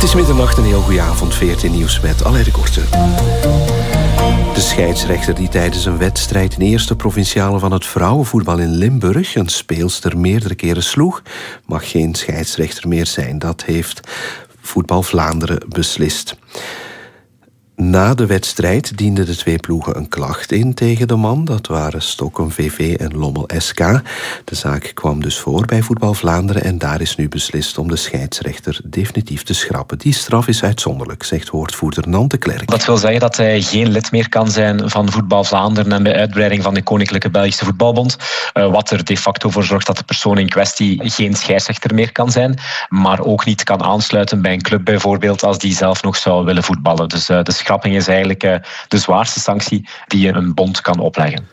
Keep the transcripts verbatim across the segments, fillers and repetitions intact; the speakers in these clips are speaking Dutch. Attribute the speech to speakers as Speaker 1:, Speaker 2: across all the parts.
Speaker 1: is middernacht, een heel goede avond. veertien nieuws met Alain de Korte. De scheidsrechter die tijdens een wedstrijd in de eerste provinciale van het vrouwenvoetbal in Limburg een speelster meerdere keren sloeg, mag geen scheidsrechter meer zijn. Dat heeft Voetbal Vlaanderen beslist. Na de wedstrijd dienden de twee ploegen een klacht in tegen de man. Dat waren Stockholm V V en Lommel S K. De zaak kwam dus voor bij Voetbal Vlaanderen en daar is nu beslist om de scheidsrechter definitief te schrappen. Die straf is uitzonderlijk, zegt woordvoerder Nante Klerk.
Speaker 2: Dat wil zeggen dat hij geen lid meer kan zijn van Voetbal Vlaanderen en bij uitbreiding van de Koninklijke Belgische Voetbalbond. Uh, wat er de facto voor zorgt dat de persoon in kwestie geen scheidsrechter meer kan zijn, maar ook niet kan aansluiten bij een club bijvoorbeeld als die zelf nog zou willen voetballen. Dus uh, de schrapping is eigenlijk uh, de zwaarste sanctie die een bond kan opleggen.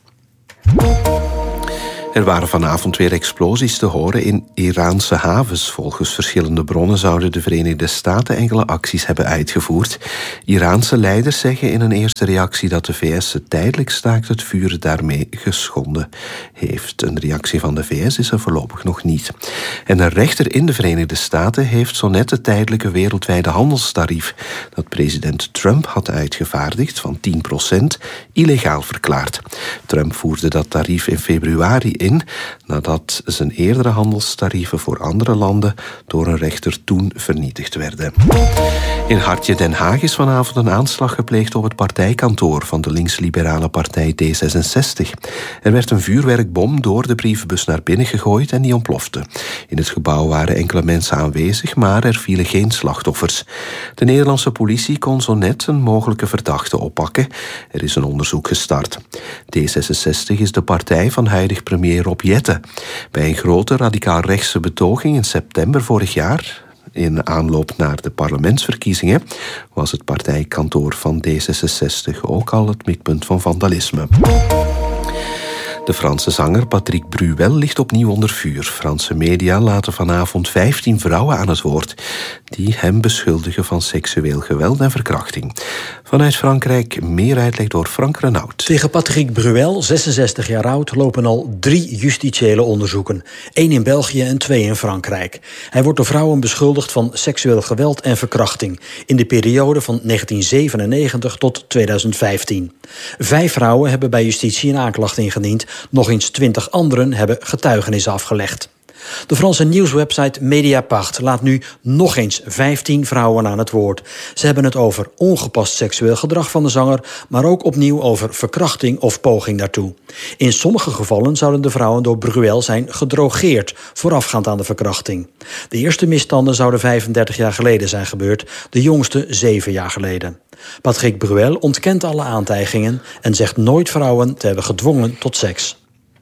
Speaker 1: Er waren vanavond weer explosies te horen in Iraanse havens. Volgens verschillende bronnen zouden de Verenigde Staten enkele acties hebben uitgevoerd. Iraanse leiders zeggen in een eerste reactie dat de V S het tijdelijk staakt het vuren daarmee geschonden heeft. Een reactie van de V S is er voorlopig nog niet. En een rechter in de Verenigde Staten heeft zo net het tijdelijke wereldwijde handelstarief dat president Trump had uitgevaardigd van tien procent illegaal verklaard. Trump voerde dat tarief in februari in, nadat zijn eerdere handelstarieven voor andere landen door een rechter toen vernietigd werden. In Hartje Den Haag is vanavond een aanslag gepleegd op het partijkantoor van de linksliberale partij D zesenzestig. Er werd een vuurwerkbom door de brievenbus naar binnen gegooid en die ontplofte. In het gebouw waren enkele mensen aanwezig, maar er vielen geen slachtoffers. De Nederlandse politie kon zo net een mogelijke verdachte oppakken. Er is een onderzoek gestart. D zesenzestig is de partij van huidig premier Rob Jetten. Bij een grote radicaal-rechtse betoging in september vorig jaar, in aanloop naar de parlementsverkiezingen, was het partijkantoor van D zesenzestig ook al het mikpunt van vandalisme. De Franse zanger Patrick Bruel ligt opnieuw onder vuur. Franse media laten vanavond vijftien vrouwen aan het woord die hem beschuldigen van seksueel geweld en verkrachting. Vanuit Frankrijk meer uitleg door Frank Renaud.
Speaker 3: Tegen Patrick Bruel, zesenzestig jaar oud, lopen al drie justitiële onderzoeken. Eén in België en twee in Frankrijk. Hij wordt door vrouwen beschuldigd van seksueel geweld en verkrachting in de periode van negentien zevenennegentig tot tweeduizend vijftien. Vijf vrouwen hebben bij justitie een aanklacht ingediend. Nog eens twintig anderen hebben getuigenissen afgelegd. De Franse nieuwswebsite Mediapart laat nu nog eens vijftien vrouwen aan het woord. Ze hebben het over ongepast seksueel gedrag van de zanger, maar ook opnieuw over verkrachting of poging daartoe. In sommige gevallen zouden de vrouwen door Bruel zijn gedrogeerd voorafgaand aan de verkrachting. De eerste misstanden zouden vijfendertig jaar geleden zijn gebeurd, de jongste zeven jaar geleden. Patrick Bruel ontkent alle aantijgingen en zegt nooit vrouwen te hebben gedwongen tot seks.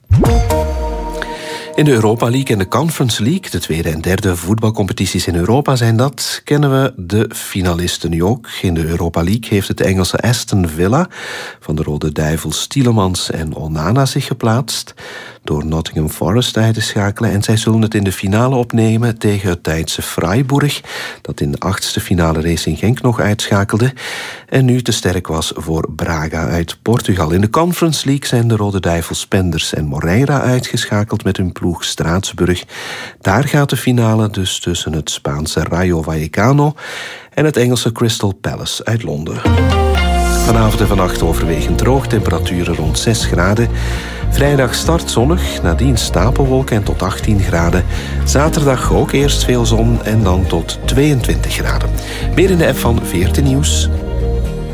Speaker 1: In de Europa League en de Conference League, de tweede en derde voetbalcompetities in Europa zijn dat, kennen we de finalisten nu ook. In de Europa League heeft het Engelse Aston Villa van de Rode Duivels Tielemans en Onana zich geplaatst door Nottingham Forest uit te schakelen. En zij zullen het in de finale opnemen tegen het Duitse Freiburg, dat in de achtste finale Racing Genk nog uitschakelde en nu te sterk was voor Braga uit Portugal. In de Conference League zijn de Rode Duivels Penders en Moreira uitgeschakeld met hun ploeg Straatsburg. Daar gaat de finale dus tussen het Spaanse Rayo Vallecano en het Engelse Crystal Palace uit Londen. Vanavond en vannacht overwegend droog, temperaturen rond zes graden. Vrijdag start zonnig, nadien stapelwolken en tot achttien graden. Zaterdag ook eerst veel zon en dan tot tweeëntwintig graden. Meer in de app van veertien Nieuws.